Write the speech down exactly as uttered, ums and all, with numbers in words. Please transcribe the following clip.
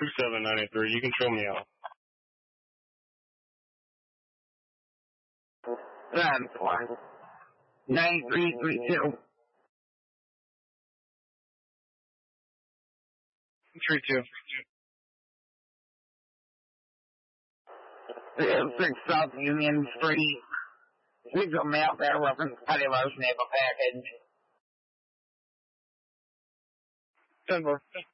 two seven nine eight three, you can show me out. That's fine. nine three three two. three two. six South Union Street. Leave a mail there, reference Petty Larson, have a package. ten four.